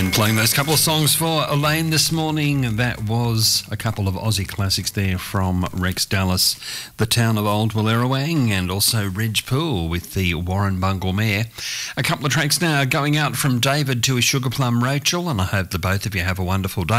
Playing those couple of songs for Elaine this morning. That was a couple of Aussie classics there from Rex Dallas, The Town of Old Wallerawang, and also Reg Poole with the Warrnambool Mare. A couple of tracks now going out from David to his Sugar Plum Rachel, and I hope that both of you have a wonderful day.